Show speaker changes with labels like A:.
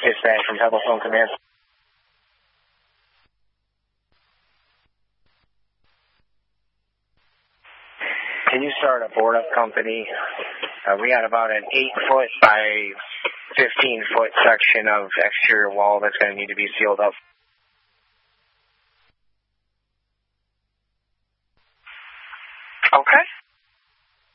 A: Dispatch from Telephone Command. Can you start a board-up company? We got about an 8-foot by 15-foot section of exterior wall that's going to need to be sealed up.
B: Okay.